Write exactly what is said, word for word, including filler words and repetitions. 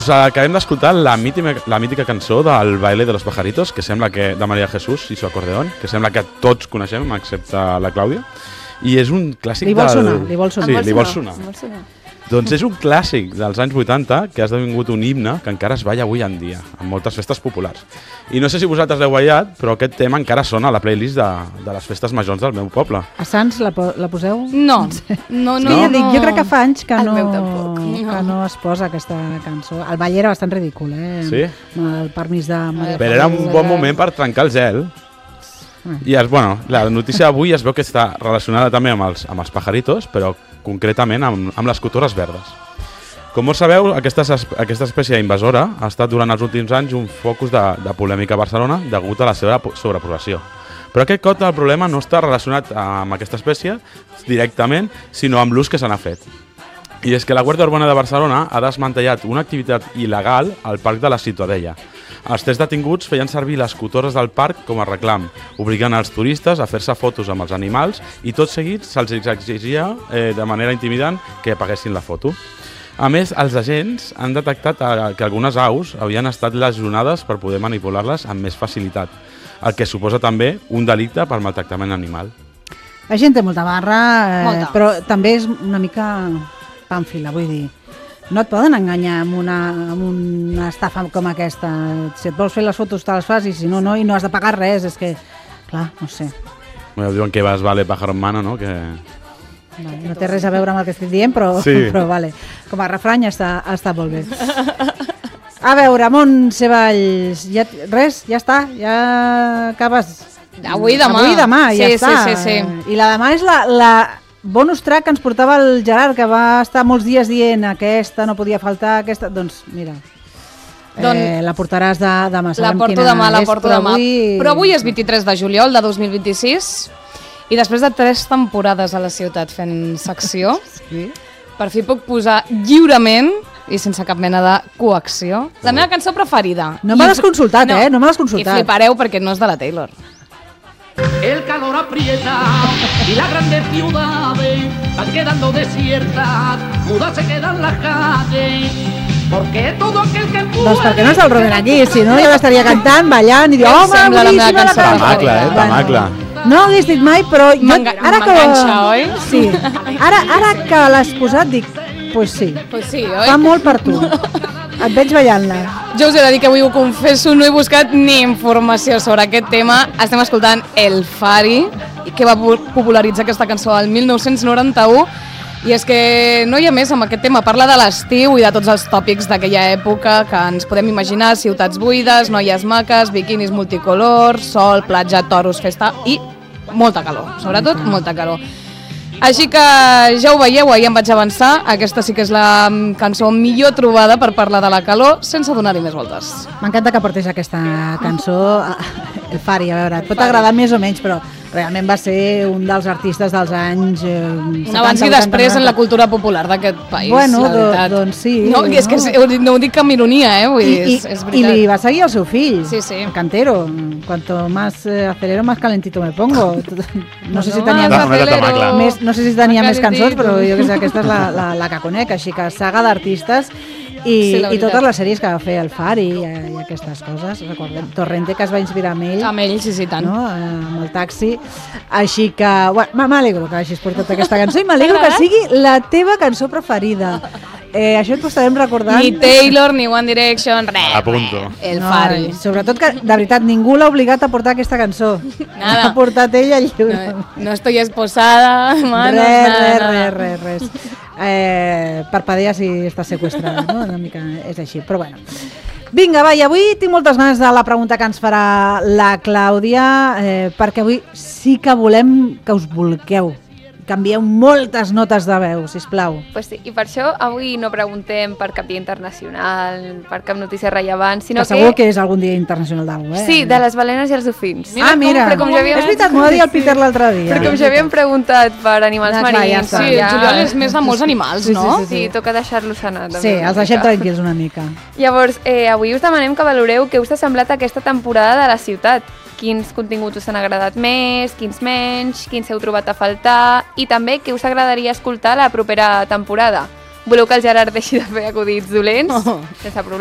Acabem d'escoltar la mítica, la mítica cançó del Baile de los Pajaritos, que sembla que de María Jesús i su acordeón, que sembla que tots coneixem, excepte la Clàudia, i és un clàssic li vol del... sonar, li vol sonar. Sí, li vol sonar. Vol sonar. Doncs és un clàssic dels anys vuitanta que ha esdevingut un himne que encara es balla avui en dia, en moltes festes populars. I no sé si vosaltres l'heu ballat, però aquest tema encara sona a la playlist de, de les festes majors del meu poble. A Sants la, po la poseu? No, no, no. no, ja dic, jo crec que fa anys que el no, no. que no es posa aquesta cançó. El ball era bastant ridícul, eh? Sí? El permís de... Però era un bon moment per trencar el gel. I es, bueno, la notícia d'avui es veu que està relacionada també amb els, amb els pajaritos, però concretament amb, amb les cotores verdes. Com molts sabeu, aquesta, aquesta espècie invasora ha estat durant els últims anys un focus de, de polèmica a Barcelona degut a la seva sobrepoblació. Però aquest cop el problema no està relacionat amb aquesta espècie directament, sinó amb l'ús que se n'ha fet. I és que la Guàrdia Urbana de Barcelona ha desmantellat una activitat il·legal al Parc de la Ciutadella. Els tres detinguts feien servir les cotores del parc com a reclam, obligant els turistes a fer-se fotos amb els animals i tot seguit se'ls exigia eh, de manera intimidant que apaguessin la foto. A més, els agents han detectat que algunes aus havien estat lesionades per poder manipular-les amb més facilitat, el que suposa també un delicte per maltractament animal. La gent té molta barra, eh, molta. Però també és una mica pàmfila, vull dir. No et poden enganyar amb una, amb una estafa com aquesta. Si et vols fer les fotos te les fas i si no, no, i no has de pagar res. És que, clar, no sé. Bueno, diuen que vas vale pájaro en mano, no? Que... Vale, no té res a veure amb el que estic dient, però, sí. però vale. Com a refrany està, està molt bé. A veure, Montse Valls, ja, res, ja està, ja acabes. Avui demà. Avui demà, ja sí, està. Sí, sí, sí. I la demà és la... la bonus track que ens portava el Gerard, que va estar molts dies dient aquesta no podia faltar, aquesta... Doncs mira, Don... eh, la portaràs de, demà. La porto demà, la porto però demà. Avui... Però avui és vint-i-tres de juliol de dos mil vint-i-sis i després de tres temporades a la ciutat fent secció, sí. Per fi puc posar lliurement i sense cap mena de coacció la meva cançó preferida. No me l'has consultat, no. eh? No me l'has consultat. I flipareu perquè no és de la Taylor. El calor aprieta y las grandes ciudades van quedando desiertas, mudas se quedan las calles, porque todo aquel que puede... Doncs perquè no és el Robert aquí, si no jo estaria cantant, ballant i dir, home, sembla la meva boníssima la cançó cançó. Tamacle, eh? Tamacle. No ho hagués dit mai, però jo, ara que... M'enganxa, oi? Sí, ara, ara que l'has posat dic, pues sí, Pues sí, oi? fa molt per tu. Et veig ballant-la. Jo us he de dir que avui ho confesso, no he buscat ni informació sobre aquest tema. Estem escoltant El Fari, que va popularitzar aquesta cançó el mil nou-cents noranta-u, i és que no hi ha més amb aquest tema. Parla de l'estiu i de tots els tòpics d'aquella època que ens podem imaginar: ciutats buides, noies maques, biquinis multicolors, sol, platja, toros, festa i molta calor, sobretot molta calor. Així que ja ho veieu, ahir em vaig avançar, aquesta sí que és la cançó millor trobada per parlar de la calor sense donar-hi més voltes. M'encanta que portés aquesta cançó, El Fari, a veure, et pot agradar més o menys, però realment va ser un dels artistes dels anys eh, Un abans i després en la cultura popular d'aquest país, bueno, la veritat. Do, doncs sí. No, és que no, no ho dic amb ironia, eh? Vull dir, I, és, és i, veritat. I li va seguir el seu fill, Sí, sí. el Cantero. Cuanto más eh, acelero, más calentito me pongo. No sé si No, tenia, más Una mica tamacle. acelero. més, no sé si tenia més Calentito. cançons, però jo que sé, aquesta és la, la, la que conec, així que saga d'artistes i, Sí, la i veritat. totes les sèries que va fer el Fari i, i aquestes coses. Recordem, Torrente, que es va inspirar en ell, Amb ell, sí, sí, tant. no? Eh, amb el taxi. Així que, bueno, m'alegro que hagis portat aquesta cançó i m'alegro que sigui la teva cançó preferida. Eh, això t'ho estarem recordant. Ni Taylor, ni One Direction, res. Apunto. El No, Fari. i sobretot que, de veritat, ningú l'ha obligat a portar aquesta cançó. Nada. L'ha portat ella lliure. No, no estoy esposada, manos, res, nada, res, nada. res, res, res. Eh, parpadea si està sequestrada, no? Una mica és així, però bueno. Vinga, va, i avui tinc moltes ganes de la pregunta que ens farà la Clàudia, eh, perquè avui sí que volem que us volqueu. Canvieu moltes notes de veu, sisplau. Pues sí, i per això avui no preguntem per cap dia internacional, per cap notícia rellevant, sinó Que segur que és algun dia internacional d'algú, eh? Sí, de les balenes i els dofins. Ah, mira, però com ja havíem... és veritat, m'ho va dir el Peter l'altre dia. Però com ja havíem preguntat per animals Ah, clar, ja marins... està. Sí, el Juliol és més de molts animals, Sí, sí, no? sí, Sí, toca deixar-los anar. també Sí, una els deixem mica. tranquils una mica. Llavors, eh, avui us demanem que valoreu què us ha semblat aquesta temporada de la ciutat. Quins continguts us han agradat més, quins menys, quins heu trobat a faltar i també què us agradaria escoltar la propera temporada. voleu que el Gerard deixi de fer acudits dolents, Oh. sense problema.